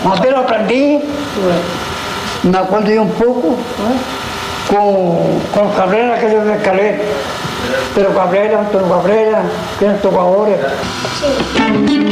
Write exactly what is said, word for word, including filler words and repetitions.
Apenas aprendí, me acuerdo yo un poco, con, con Cabrera, que yo me escalé. Pero Cabrera, Antonio Cabrera, que nos tocó ahora.